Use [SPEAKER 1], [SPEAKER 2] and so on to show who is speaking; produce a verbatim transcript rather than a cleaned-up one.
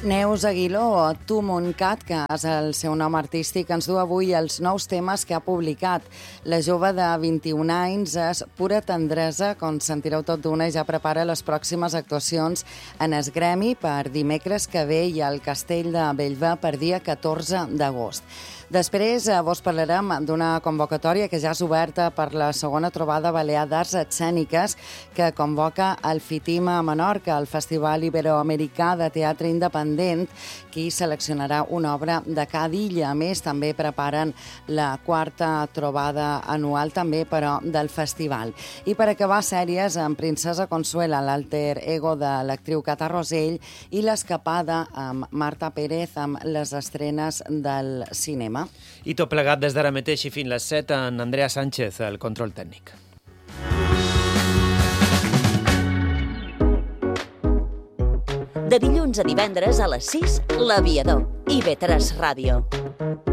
[SPEAKER 1] Neus Aguiló, Tu Montcat, que és el seu nom artístic, ens du avui els nous temes que ha publicat. La jove de vint-i-un anys és pura tendresa, com sentireu tot d'una, i ja prepara les pròximes actuacions en es Gremi per dimecres que ve i al Castell de Bellver per dia catorze d'agost. Després eh, vos parlarem d'una convocatòria que ja és oberta per la segona trobada balear d'arts escèniques que convoca el FITIM a Menorca, el Festival Iberoamericà de Teatre Independent, qui seleccionarà una obra de cada illa. A més, també preparen la quarta trobada anual, també, però, del festival. I per acabar sèries, amb Princesa Consuela, l'alter ego de l'actriu Cata Rosell, i l'escapada amb Marta Pérez amb les estrenes del cinema.
[SPEAKER 2] I tot plegat des d'ara mateix i fins les set en Andrea Sánchez, el control tècnic.
[SPEAKER 3] De dilluns a divendres a les sis, L'Aviador, I V tres Ràdio.